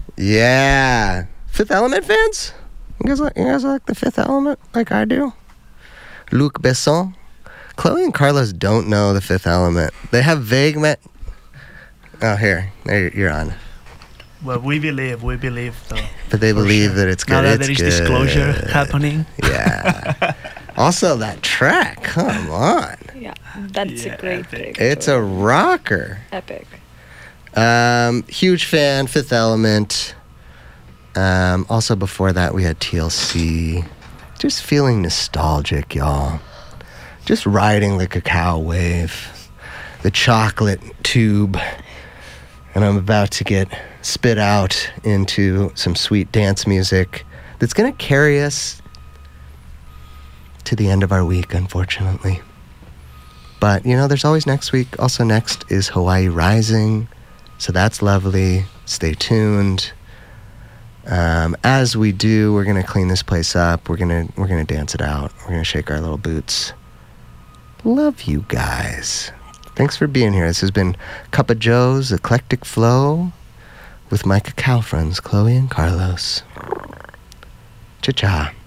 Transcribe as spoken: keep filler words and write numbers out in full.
Yeah. Fifth Element fans? You guys like, you guys like the Fifth Element like I do? Luc Besson? Chloe and Carlos don't know the Fifth Element. They have vague... Me- oh, here. There, you're on. Well, we believe, we believe, though. But they believe sure. that it's good. Now that it's there is good. disclosure happening. Yeah. Also, that track, come on. Yeah, that's yeah, a great thing. It's a rocker. Epic. Um, huge fan, Fifth Element. Um, also, before that, we had T L C. Just feeling nostalgic, y'all. Just riding the cacao wave, the chocolate tube. And I'm about to get spit out into some sweet dance music that's going to carry us to the end of our week, unfortunately. But, you know, there's always next week. Also next is Hawaii Rising. So that's lovely. Stay tuned. Um, as we do, we're going to clean this place up. We're going to we're gonna dance it out. We're going to shake our little boots. Love you guys. Thanks for being here. This has been Cup of Joe's Eclectic Flow with my cacao friends, Chloe and Carlos. Cha-cha.